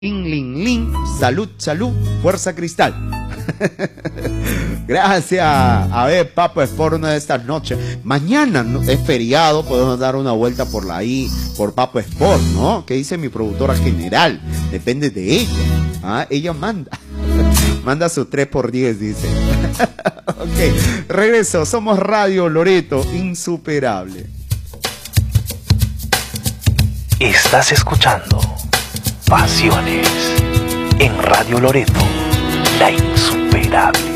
Lin, lin, salud, salud, fuerza cristal. Gracias. A ver, Papo Sport, una de estas noches. Mañana es feriado, podemos dar una vuelta por por Papo Sport, ¿no? ¿Qué dice mi productora general? Depende de ella. ¿Ah? Ella manda. Manda su 3x10, dice. Ok, regreso. Somos Radio Loreto, insuperable. Estás escuchando Pasiones en Radio Loreto, la insuperable.